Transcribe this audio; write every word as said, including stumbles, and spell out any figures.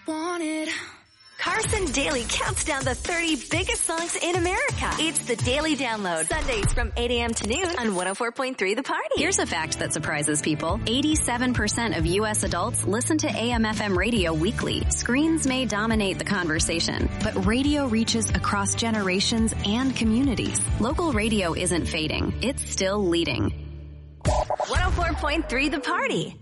want it. Carson Daly counts down the thirty biggest songs in America. It's the Daily Download, Sundays from eight a.m. to noon on one oh four point three The Party. Here's a fact that surprises people. eighty-seven percent of U S adults listen to A M F M radio weekly. Screens may dominate the conversation, but radio reaches across generations and communities. Local radio isn't fading. It's still leading. one oh four point three The Party.